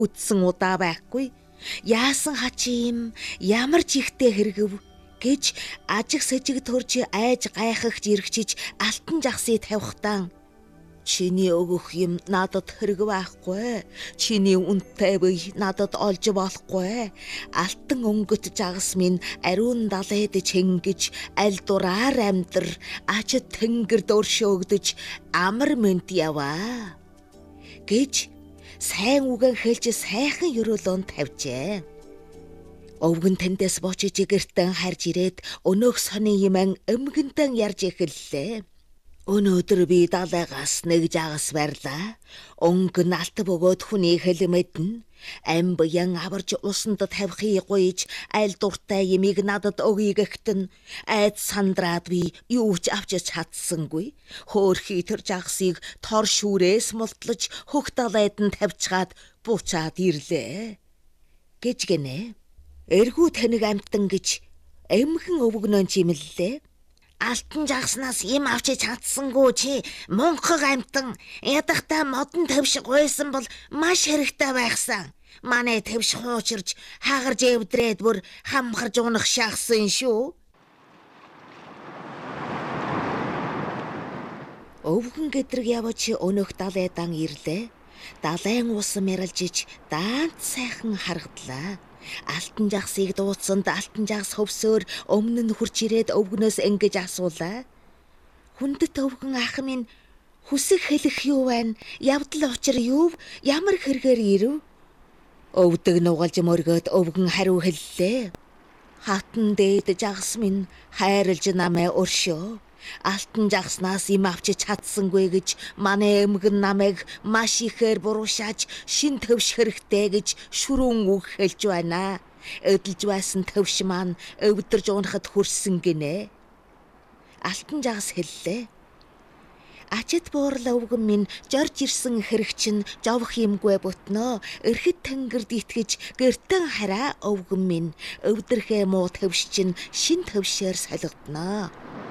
Үдсэн удаа байхгүй. Яасан хачим, ямар ч ихтэй хэрэгв гэж ажиг сэжиг төрж айж гайхагч иргчиж алтан жагсыг тавихтан. Чиний өгөх юм надад хэрэг байхгүй. Чиний үнэтэй бие надад олж болохгүй. Алтан өнгөт жагс минь ариун далайд чингэж аль дураар амьдр ачид тэнгэр дөршөөгдөж амар мэд яваа гэж сайн үгэн хэлж сайхан ёроолон тавьжээ. Өвгөн тэндээс бочиж гэртэн харж ирээд өнөөх сони юман эмгэнтэн ярьж эхэллээ. Өнөөдөр би далайгаас нэг жагас барьлаа. Өнгө налт бөгөөд хүний хэлмэдэн амбян аварж усанд тавихыг гуйж аль дуртай ямиг надад өгье гэхтэн айд сандраад би юу ч авч чадсангүй. Хөөхий тэр жагсыг тор шүүрээс мултлаж хөх далайд нь тавьчаад буучаад ирлээ гэж гинэ. Эргүү таныг амтан гэж эмхэн өвгнөн чимэллээ. Алтан жагснаас юм авч чадсангүй чи мунхаг амтан ядахта модон тавьш гойсон бол маш хэрэгтэй байхсан. Манай тавьш хуучирж хагарж эвдрээд бүр хамхарж унах шахсан шүү. Өвгөн гэдрэг явж өнөөх далайдан ирлээ. Далайн ус мэрэлжиж даант сайхан харагдлаа. Алтан жагсыг дууцсанд алтан жагс хөвсөөр өмнө нь хурж ирээд өвгнөөс ингэж асуулаа. Хүндэт өвгөн ах минь хүсэх хэлэх юу байна? Явдал учир юу? Ямар хэрэгээр ирэв? Өвдөг нугалж мөргөөд өвгөн хариу хэллээ. Хатан дээд жагс минь хайрлж намайг өршөө. Алтан жагснаас юм авч чадсангүй гэж манай эмгэн намайг маш ихээр буруушааж шин төвш хэрэгтэй гэж шүрүүн үг хэлж байна. Эдэлж байсан төвш маань өвдөрж унахад хүрсэн гинэ. Алтан жагс хэллээ. Ачид буурал өвгөн минь жорж ирсэн хэрэг чинь жовх юмгүй бүтнөө. Эрхэд тэнгэрд итгэж гэртэн хараа өвгөн минь өвдөрхөө муу төвш чинь шин төвшээр солигдноо.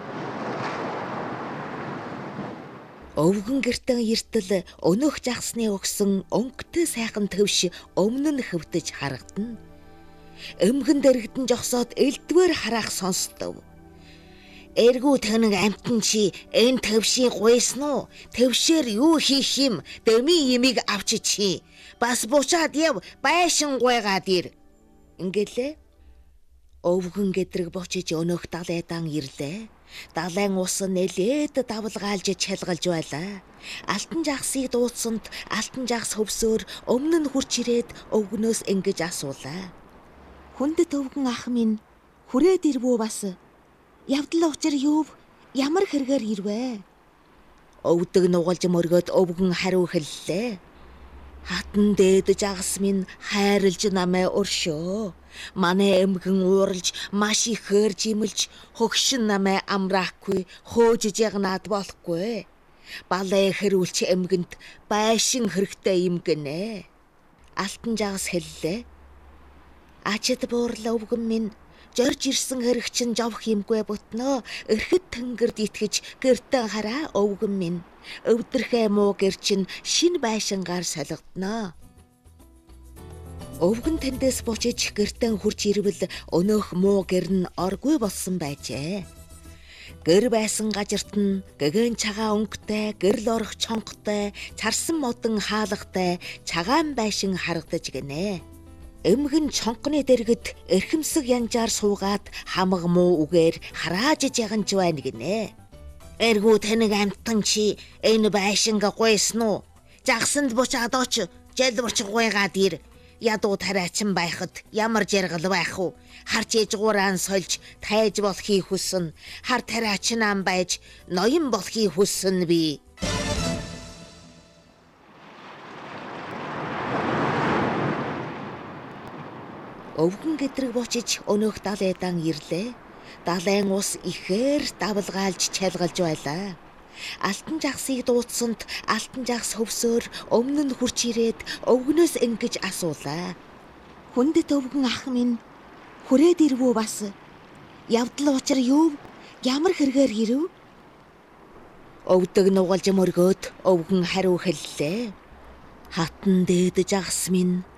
Өвгөн гэртэн эртэл өнөөх жагсны өгсөн өнгөтэй сайхан төвш өмнө нь хөвдөж харагдана. Эмгэн дэрэгдэн жогсоод элдвэр хараах сонстов. Эргүү тэнэг амтан чи энэ төвшийг гуйсан уу? Төвшээр юу хийх юм? Дэми ямиг авч чи. Бас буучаад яв байшин гуйгаад ир. Ингэлээ. Өвгөн гэдрэг бочиж өнөөх далайдан ирлээ. Далайн ус нэлээд давлгаалж чалгалж байлаа. Алтан жагсыг дууцсанд алтан жагс хөвсөөр өмнө нь хурж ирээд өвгнөөс ингэж асуулаа. Хүндэт өвгөн ах минь хүрээд ирвүү бас? Явдал учир юу? Ямар хэрэгээр ирвэ? Өвдөг нугалж мөргөөд өвгөн хариу хэллээ. Хатан дээд жагс минь хайрлж намайг өршөө. Манай эмгэн ууралж маш ихээр жимэлж хөгшин намайг амраахгүй хөөжж ягнаад болохгүй. Балай хэрүүлч эмгэнд байшин хэрэгтэй юм гинэ. Алтан жагс хэллээ. Ачид буурал өвгөн минь жорж ирсэн хэрэг чинь жовх юмгүй бүтнөө. Эрхэд тэнгэрд итгэж гэртэн хараа өвгөн минь өвдөрхөө муу гэр чинь шин байшингаар солигдноо. Өвгөн тэндээс бочиж гэртэн хурж ирвэл өнөөх муу гэр нь оргүй болсон байжээ. Гэр байсан газарт нь гэгэн цагаан өнгөтэй, гэрэл орох чонготой, царсан модон хаалгатай цагаан байшин харагдаж гинэ. Эмгэн чонгоны дэргэд эрхэмсэг янжаар суугаад хамаг муу үгээр хараажж яганж байна гинэ. Эргүү тэнэг амтан чи энэ байшинга гуйсан уу? Жагсанд буучаад оч жэлбурч гуйгаад ир. Ядуу тарайчин байхад ямар жаргал байх уу? Харч ээжгуурaan сольж тайж болохыг хүснэ. Хар тарайчин ам байж ноён болохыг хүснэ би. Өвгөн гэдрэг бочиж өнөөх далайдан ирлээ. Далайн ус ихээр давлгаалж чалгалж байлаа. Алтан жагсыг дууцсанд алтан жагс хөвсөөр өмнө нь хурж ирээд өвгнөөс ингэж асуулаа. Хүндэт өвгөн ах минь хүрээд ирвүү бас? Явдал учир юу? Ямар хэрэгээр ирэв? Өвдөг нугалж мөргөөд өвгөн хариу хэллээ. Хатан дээд жагс минь